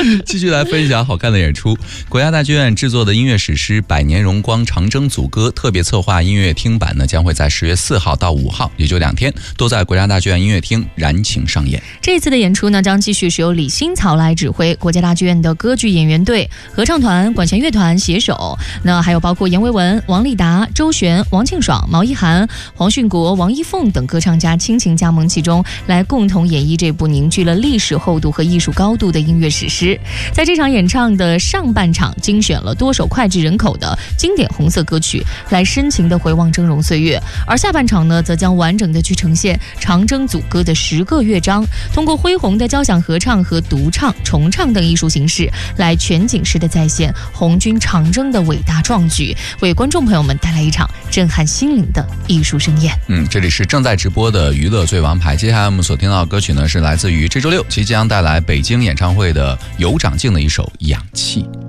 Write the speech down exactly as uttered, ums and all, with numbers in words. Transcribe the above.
继续来分享好看的演出。国家大剧院制作的音乐史诗《百年荣光长征组歌》特别策划音乐厅版呢，将会在十月四号到五号，也就两天，都在国家大剧院音乐厅燃情上演。 这次的演出呢，将继续是由李新草来指挥，国家大剧院的歌剧演员队、合唱团、管弦乐团携手，那还有包括阎维文、王丽达、周璇、王庆爽、毛一涵、黄训国、王一凤等歌唱家倾情加盟其中，来共同演绎这部凝聚了历史厚度和艺术高度的音乐史诗。在这场演唱的上半场，精选了多首脍炙人口的经典红色歌曲，来深情地回望峥嵘岁月，而下半场呢，则将完整的去呈现长征组歌的十个乐章，通过恢宏的交响合唱和独唱、重唱等艺术形式，来全景式的再现红军长征的伟大壮举，为观众朋友们带来一场震撼心灵的艺术盛宴。 嗯，这里是正在直播的娱乐最王牌，接下来我们所听到的歌曲呢，是来自于这周六即将带来北京演唱会的有长靖的一首《氧气》。